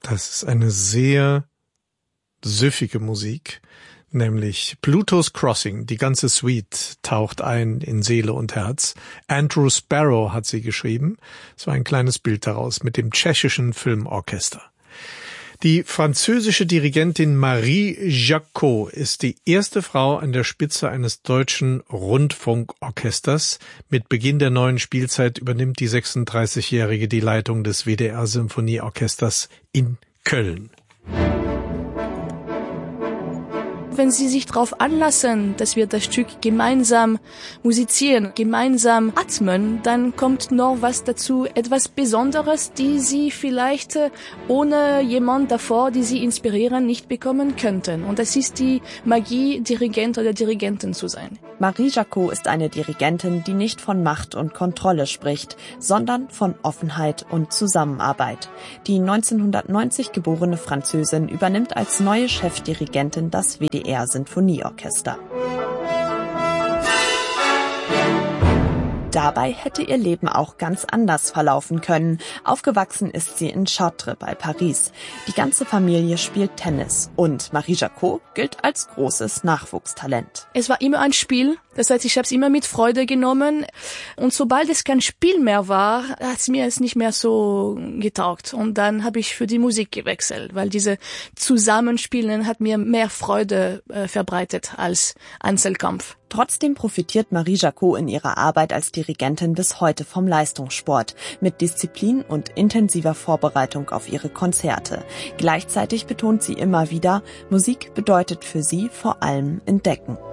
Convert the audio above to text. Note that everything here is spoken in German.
Das ist eine sehr süffige Musik, nämlich Pluto's Crossing. Die ganze Suite taucht ein in Seele und Herz. Andrew Sparrow hat sie geschrieben. Es war ein kleines Bild daraus mit dem tschechischen Filmorchester. Die französische Dirigentin Marie Jacot ist die erste Frau an der Spitze eines deutschen Rundfunkorchesters. Mit Beginn der neuen Spielzeit übernimmt die 36-Jährige die Leitung des WDR-Symphonieorchesters in Köln. Wenn Sie sich darauf anlassen, dass wir das Stück gemeinsam musizieren, gemeinsam atmen, dann kommt noch was dazu, etwas Besonderes, die Sie vielleicht ohne jemand davor, die Sie inspirieren, nicht bekommen könnten. Und das ist die Magie, Dirigent oder Dirigentin zu sein. Marie Jacot ist eine Dirigentin, die nicht von Macht und Kontrolle spricht, sondern von Offenheit und Zusammenarbeit. Die 1990 geborene Französin übernimmt als neue Chefdirigentin das WDR-Sinfonieorchester. Dabei hätte ihr Leben auch ganz anders verlaufen können. Aufgewachsen ist sie in Chartres bei Paris. Die ganze Familie spielt Tennis und Marie Jacot gilt als großes Nachwuchstalent. Es war immer ein Spiel, das heißt, ich habe es immer mit Freude genommen. Und sobald es kein Spiel mehr war, hat es mir nicht mehr so getaugt. Und dann habe ich für die Musik gewechselt, weil diese Zusammenspielen hat mir mehr Freude verbreitet als Einzelkampf. Trotzdem profitiert Marie Jacot in ihrer Arbeit als Dirigentin bis heute vom Leistungssport, mit Disziplin und intensiver Vorbereitung auf ihre Konzerte. Gleichzeitig betont sie immer wieder, Musik bedeutet für sie vor allem Entdecken.